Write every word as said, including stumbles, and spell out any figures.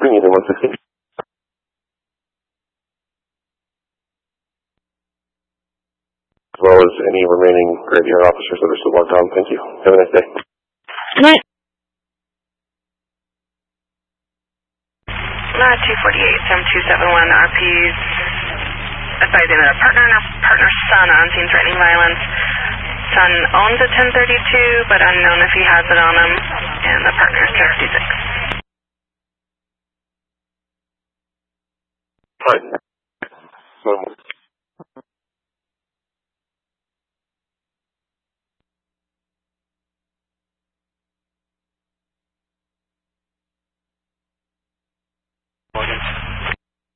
Bring in one sixteen. As well as any remaining graveyard officers that are still logged on. Thank you. Have a nice day. Good night. Uh, two forty-eight, seven two seven one, R Ps advising that a partner and a partner's son are on scene threatening violence. Son owns a ten thirty-two, but unknown if he has it on him, and the partner's sixty-six. Fine.